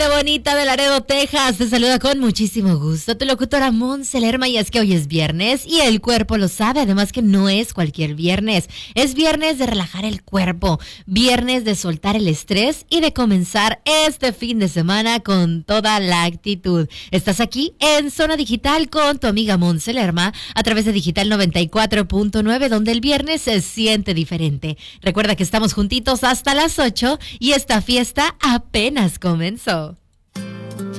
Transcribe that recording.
Bonita de Laredo, Texas, te saluda con muchísimo gusto tu locutora Monse Lerma, y es que hoy es viernes y el cuerpo lo sabe, además que no es cualquier viernes, es viernes de relajar el cuerpo, viernes de soltar el estrés y de comenzar este fin de semana con toda la actitud. Estás aquí en Zona Digital con tu amiga Monse Lerma a través de Digital 94.9, donde el viernes se siente diferente. Recuerda que estamos juntitos hasta las 8 y esta fiesta apenas comenzó.